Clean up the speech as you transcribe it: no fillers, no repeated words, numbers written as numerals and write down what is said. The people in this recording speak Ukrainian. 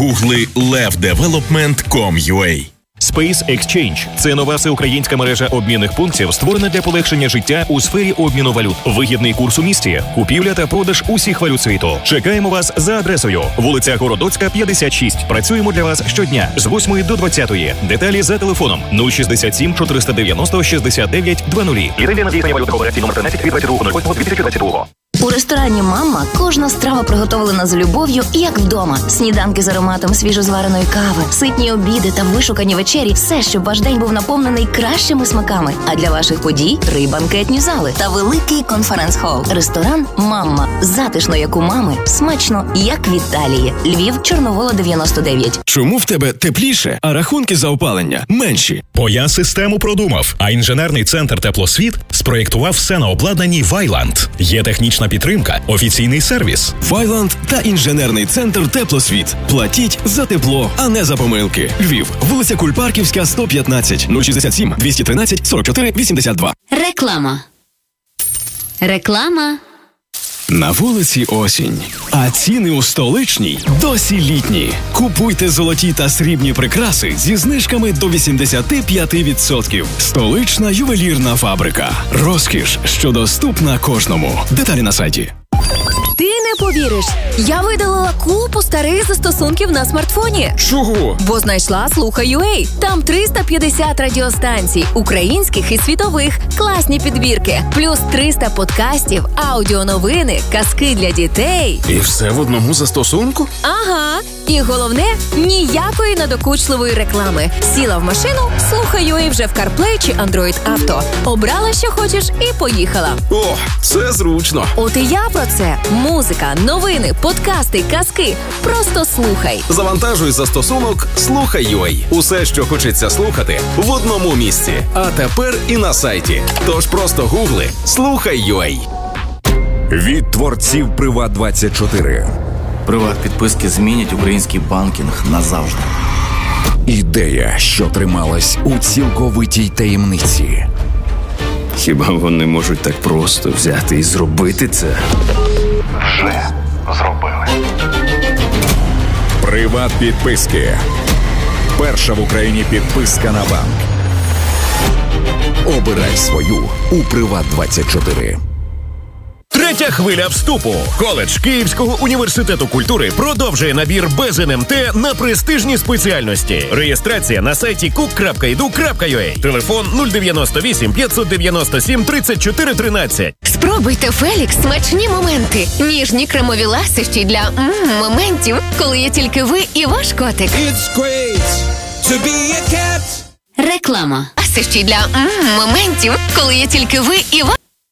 Гугли levdevelopment.com.ua. Space Exchange – це нова всеукраїнська мережа обмінних пунктів, створена для полегшення життя у сфері обміну валют. Вигідний курс у місті, купівля та продаж усіх валют світу. Чекаємо вас за адресою: вулиця Городоцька, 56. Працюємо для вас щодня з 8 до 20. Деталі за телефоном 067 490 69 00. Ліцензія на здійснення валютних операцій номер 13 від 22.08.2022. У ресторані «Мамма» кожна страва приготовлена з любов'ю, як вдома. Сніданки з ароматом свіжозвареної кави, ситні обіди та вишукані вечері – все, щоб ваш день був наповнений кращими смаками. А для ваших подій – 3 банкетні зали та великий конференц-хол. Ресторан «Мамма». Затишно, як у мами, смачно, як в Італії. Львів, Чорновола, 99. Чому в тебе тепліше, а рахунки за опалення менші? Бо я систему продумав, а інженерний центр «Теплосвіт» спроєктував все на обладнанні «Вайланд». Є технічна підтримка, офіційний сервіс. «Вайланд» та інженерний центр «Теплосвіт». Платіть за тепло, а не за помилки. Львів, вулиця Кульпарківська, 115, 067 213 44 82. Реклама. На вулиці осінь, а ціни у столичній досі літні. Купуйте золоті та срібні прикраси зі знижками до 85%. Столична ювелірна фабрика. Розкіш, що доступна кожному. Деталі на сайті. Ти не повіриш, я видалила купу старих застосунків на смартфоні. Чого? Бо знайшла Слухай.ua. Там 350 радіостанцій, українських і світових, класні підбірки, плюс 300 подкастів, аудіоновини, казки для дітей. І все в одному застосунку? Ага. І головне, ніякої надокучливої реклами. Сіла в машину, Слухай.ua вже в CarPlay чи Android Auto. Обрала, що хочеш, і поїхала. О, це зручно. От і я про це. Музика, новини, подкасти, казки. Просто слухай. Завантажуй застосунок Слухай.ua. Усе, що хочеться слухати, в одному місці. А тепер і на сайті. Тож просто гугли Слухай.ua. Від творців Приват24. Приват-підписки змінять український банкінг назавжди. Ідея, що трималась у цілковитій таємниці. Хіба вони можуть так просто взяти і зробити це? Вже зробили. Приват-підписки. Перша в Україні підписка на банк. Обирай свою у Приват24. Третя хвиля вступу. Коледж Київського університету культури продовжує набір без НМТ на престижні спеціальності. Реєстрація на сайті cook.edu.ua. Телефон 098 597 34 13. Спробуйте Фелікс смачні моменти. Ніжні кремові ласощі для моментів, коли є тільки ви і ваш котик. It's great to be a cat. Реклама. Ласощі для моментів, коли є тільки ви і ваш